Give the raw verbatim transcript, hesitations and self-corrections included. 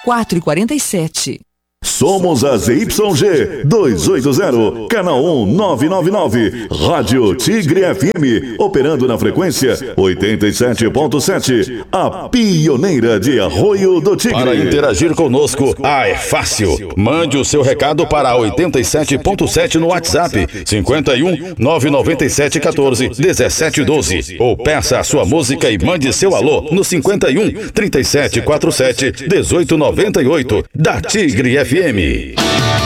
quatro e quarenta e sete. Somos a Z Y G duzentos e oitenta, canal um nove nove nove, Rádio Tigre F M, operando na frequência oitenta e sete ponto sete, a pioneira de Arroio do Tigre. Para interagir conosco, ah, é fácil. Mande o seu recado para oitenta e sete ponto sete no WhatsApp, cinquenta e um, nove nove sete, quatorze, dezessete, doze. Ou peça a sua música e mande seu alô no cinquenta e um, trinta e sete, quarenta e sete, dezoito, noventa e oito, da Tigre F M.